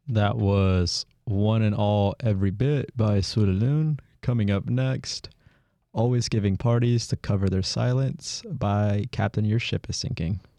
That was One and All Every Bit by Sudaloon. Coming up next, Always Giving Parties to Cover Their Silence by Captain Your Ship is Sinking.